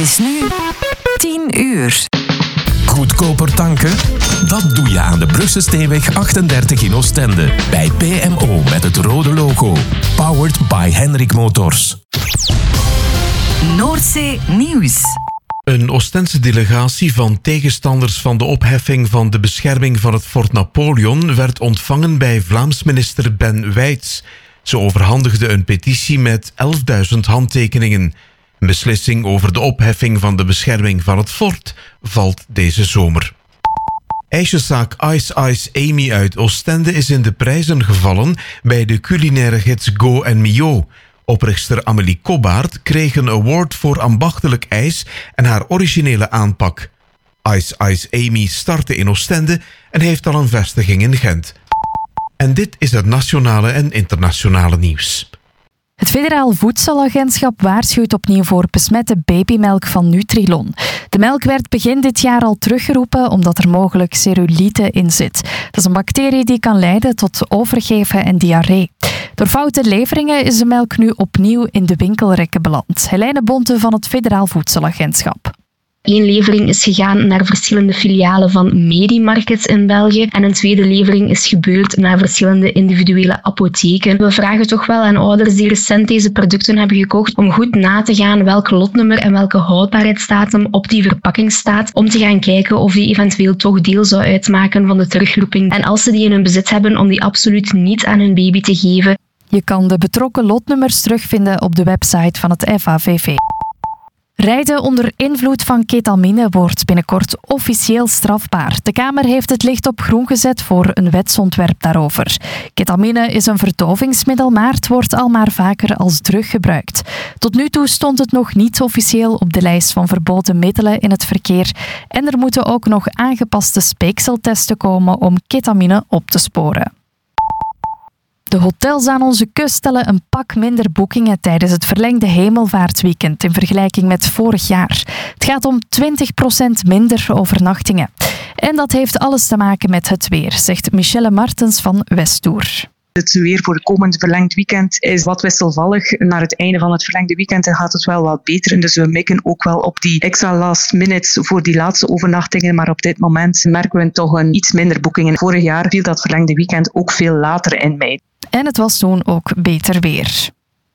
is nu 10 uur. Goedkoper tanken? Dat doe je aan de Brugse Steenweg 38 in Oostende. Bij PMO met het rode logo. Powered by Henrik Motors. Noordzee Nieuws. Een Oostense delegatie van tegenstanders van de opheffing van de bescherming van het Fort Napoleon werd ontvangen bij Vlaams minister Ben Wijts. Ze overhandigde een petitie met 11.000 handtekeningen. Een beslissing over de opheffing van de bescherming van het fort valt deze zomer. Ijsjeszaak Ice Ice Amy uit Oostende is in de prijzen gevallen bij de culinaire gids Go & Mio. Oprichter Amélie Kobbaert kreeg een award voor ambachtelijk ijs en haar originele aanpak. Ice Ice Amy startte in Oostende en heeft al een vestiging in Gent. En dit is het nationale en internationale nieuws. Het Federaal Voedselagentschap waarschuwt opnieuw voor besmette babymelk van Nutrilon. De melk werd begin dit jaar al teruggeroepen omdat er mogelijk cerulite in zit. Dat is een bacterie die kan leiden tot overgeven en diarree. Door foute leveringen is de melk nu opnieuw in de winkelrekken beland. Helene Bonte van het Federaal Voedselagentschap. Eén levering is gegaan naar verschillende filialen van Medimarkets in België en een tweede levering is gebeurd naar verschillende individuele apotheken. We vragen toch wel aan ouders die recent deze producten hebben gekocht om goed na te gaan welk lotnummer en welke houdbaarheidsdatum op die verpakking staat, om te gaan kijken of die eventueel toch deel zou uitmaken van de terugroeping. En als ze die in hun bezit hebben, om die absoluut niet aan hun baby te geven. Je kan de betrokken lotnummers terugvinden op de website van het FAVV. Rijden onder invloed van ketamine wordt binnenkort officieel strafbaar. De Kamer heeft het licht op groen gezet voor een wetsontwerp daarover. Ketamine is een verdovingsmiddel, maar het wordt al maar vaker als drug gebruikt. Tot nu toe stond het nog niet officieel op de lijst van verboden middelen in het verkeer. En er moeten ook nog aangepaste speekseltesten komen om ketamine op te sporen. De hotels aan onze kust tellen een pak minder boekingen tijdens het verlengde hemelvaartweekend in vergelijking met vorig jaar. Het gaat om 20% minder overnachtingen. En dat heeft alles te maken met het weer, zegt Michelle Martens van Westtour. Het weer voor het komend verlengd weekend is wat wisselvallig. Naar het einde van het verlengde weekend gaat het wel wat beter. Dus we mikken ook wel op die extra last minutes voor die laatste overnachtingen. Maar op dit moment merken we toch een iets minder boekingen. Vorig jaar viel dat verlengde weekend ook veel later in mei. En het was toen ook beter weer.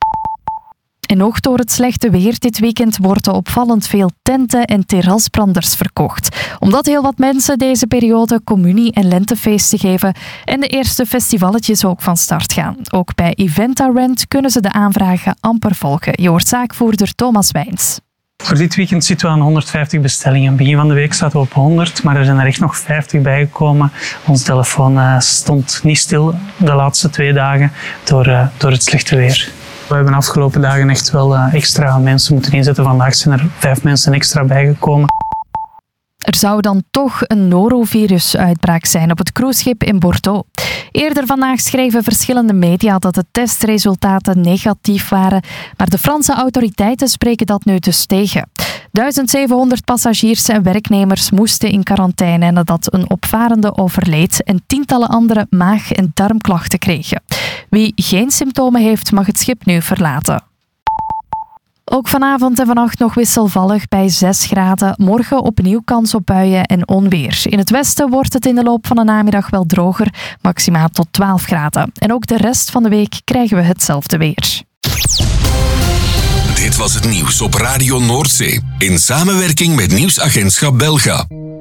En ook door het slechte weer dit weekend worden opvallend veel tenten en terrasbranders verkocht. Omdat heel wat mensen deze periode communie- en lentefeesten geven en de eerste festivaletjes ook van start gaan. Ook bij Eventa Rent kunnen ze de aanvragen amper volgen. Je hoort zaakvoerder Thomas Wijns. Voor dit weekend zitten we aan 150 bestellingen. Begin van de week zaten we op 100, maar er zijn er echt nog 50 bijgekomen. Onze telefoon stond niet stil de laatste 2 dagen door het slechte weer. We hebben de afgelopen dagen echt wel extra mensen moeten inzetten. Vandaag zijn er 5 mensen extra bijgekomen. Er zou dan toch een norovirus-uitbraak zijn op het cruiseschip in Bordeaux. Eerder vandaag schreven verschillende media dat de testresultaten negatief waren, maar de Franse autoriteiten spreken dat nu dus tegen. 1700 passagiers en werknemers moesten in quarantaine nadat een opvarende overleed en tientallen andere maag- en darmklachten kregen. Wie geen symptomen heeft, mag het schip nu verlaten. Ook vanavond en vannacht nog wisselvallig bij 6 graden. Morgen opnieuw kans op buien en onweer. In het westen wordt het in de loop van de namiddag wel droger, maximaal tot 12 graden. En ook de rest van de week krijgen we hetzelfde weer. Dit was het nieuws op Radio Noordzee. In samenwerking met Nieuwsagentschap Belga.